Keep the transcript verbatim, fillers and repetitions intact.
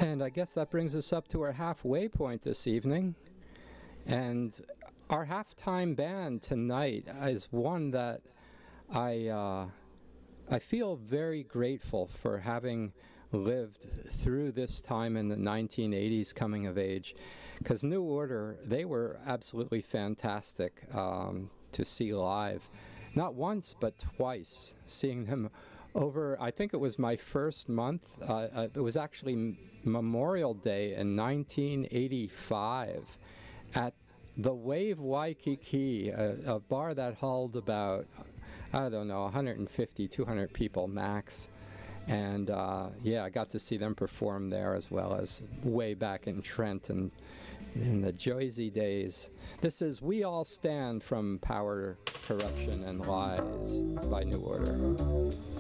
And I guess that brings us up to our halfway point this evening. And our halftime band tonight is one that I uh, I feel very grateful for having lived through this time in the nineteen eighties coming of age, because New Order, they were absolutely fantastic um, to see live. Not once, but twice, seeing them over, I think it was my first month. Uh, uh, it was actually Memorial Day in nineteen eighty-five at the Wave Waikiki, a, a bar that held about, I don't know, one hundred fifty, two hundred people max. And uh, yeah, I got to see them perform there, as well as way back in Trent and in the Jersey days. This is We All Stand from Power, Corruption, and Lies by New Order.